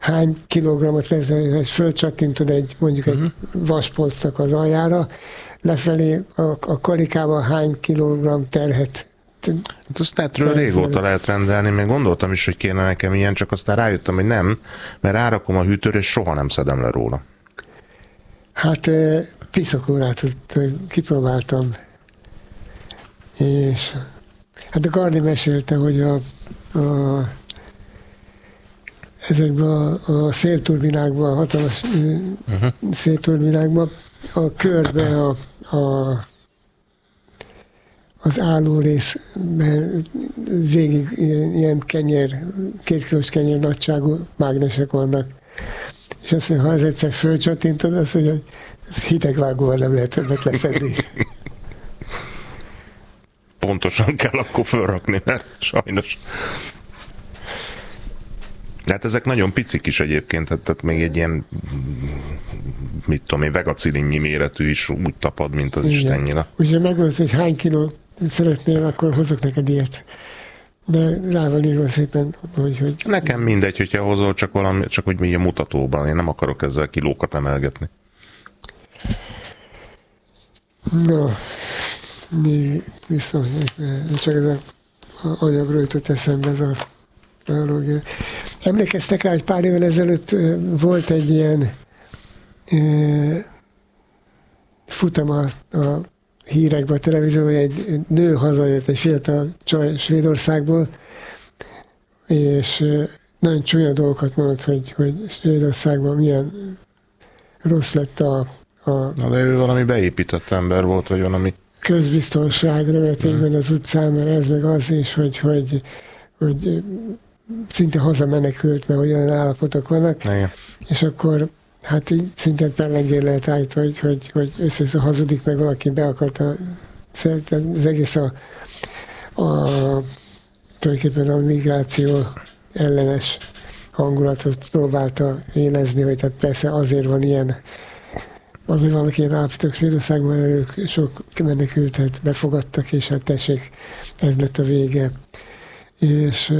hány kilogrammot lesz, hogy fölcsattintod mondjuk egy vaspolcnak az aljára, lefelé a karikában hány kilogramm terhet. Hát azt netről régóta lehet rendelni, még gondoltam is, hogy kéne nekem ilyen, csak aztán rájöttem, hogy nem, mert rárakom a hűtőre, és soha nem szedem le róla. Hát piszakórát kipróbáltam, és hát a Gardi mesélte, hogy ezekben a szélturbinákban, a hatalmas szélturbinákban a körbe az álló részben végig ilyen 2 kilós kenyér nagyságú mágnesek vannak. És azt mondja, ha ez egyszer fölcsattintod, azt mondja, hogy ez hidegvágóval nem lehet többet leszedni. Pontosan kell akkor fölrakni, mert sajnos. De hát ezek nagyon picik is egyébként, tehát még egy ilyen, mit tudom én, vegacilinnyi méretű is úgy tapad, mint az istennyila. Úgyhogy megmondod, hogy hány kiló szeretnél, akkor hozok neked ilyet. De rá van írva szépen, hogy... Nekem mindegy, hogyha hozol, csak hogy mi a mutatóban. Én nem akarok ezzel kilókat emelgetni. No, viszont csak ez az anyagról jutott eszembe ez a biológia. Emlékeztek rá, hogy pár évvel ezelőtt volt egy ilyen futam a hírekben, a televízióban, egy nő hazajött, egy fiatal csaj Svédországból, és nagyon csúnya dolgokat mondott, hogy Svédországban milyen rossz lett Na, de ő valami beépített ember volt, vagy valami... közbiztonság, nem lehet végben az utcán, mert ez meg az is, hogy szinte hazamenekült, mert olyan állapotok vannak. Igen. És akkor hát így szinte pellengér lehet állítva, hogy össze hazudik, meg valaki be akarta az egész tulajdonképpen a migráció ellenes hangulatot próbálta élezni, hogy tehát persze azért vannak ilyen állapotok Svédországban, mert ők sok menekültet befogadtak, és hát tessék, ez lett a vége. És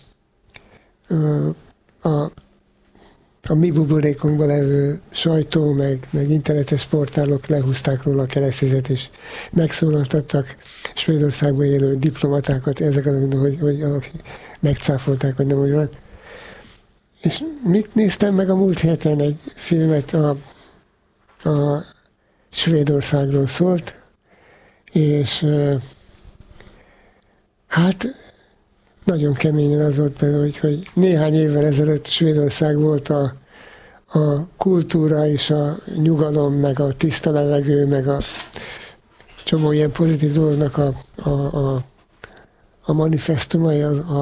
a mi buborékunkban levő sajtó, meg internetes portálok lehúzták róla a keresztezet, és megszólaltattak Svédországban élő diplomatákat, ezek azok, hogy megcáfolták, hogy nem úgy van. És mit néztem meg a múlt héten? Egy filmet a Svédországról szólt, és hát nagyon keményen az volt benne, hogy néhány évvel ezelőtt Svédország volt a kultúra és a nyugalom, meg a tiszta levegő, meg a csomó ilyen pozitív dolognak a manifestumai,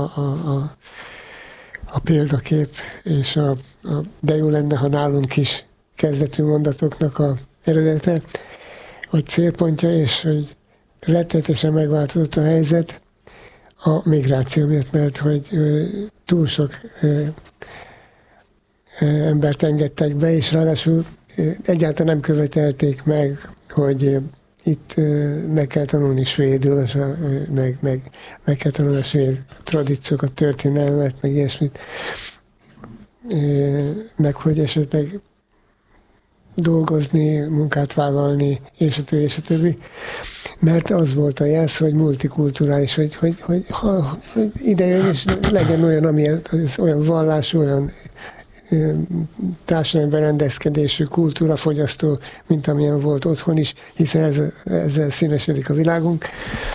a példakép, és de jó lenne, ha nálunk is kezdetű mondatoknak a eredete, vagy célpontja, és hogy rettenetesen megváltozott a helyzet a migráció miatt, mert hogy túl sok embert engedtek be, és ráadásul egyáltalán nem követelték meg, hogy itt meg kell tanulni svédül, meg kell tanulni a svéd tradíciókat, történelmet, meg ilyesmit, meg hogy esetleg dolgozni, munkát vállalni, és a többi. Mert az volt a jelsz, hogy multikulturális, hogy ide jön, és legyen olyan, olyan vallású, olyan társadalmi berendezkedésű kultúrafogyasztó, mint amilyen volt otthon is, hiszen ezzel színesedik a világunk.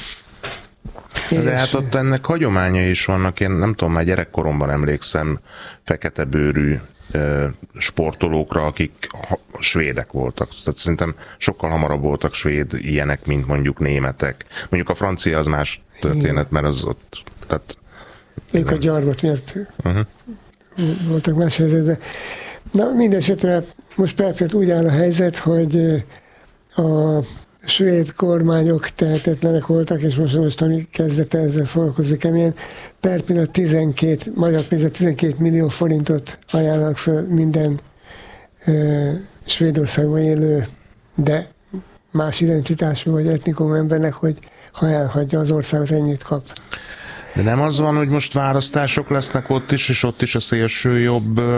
De hát ott ennek hagyományai is vannak, én nem tudom, már gyerekkoromban emlékszem fekete bőrű sportolókra, akik svédek voltak. Tehát szerintem sokkal hamarabb voltak svéd ilyenek, mint mondjuk németek. Mondjuk a francia az más történet, mert az ott... Tehát, ők a gyarmat miatt voltak más helyzetben. Na, mindesetre most perfekt úgy áll a helyzet, hogy a svéd kormányok tehetetlenek voltak, és mostani kezdete ezzel foglalkozni keményen. Per pillanat 12 millió forintot ajánlnak föl minden Svédországban élő, de más identitású vagy etnikum embernek, hogy ha elhagyja az országot, ennyit kap. De nem az van, hogy most választások lesznek ott is, és ott is a szélső jobb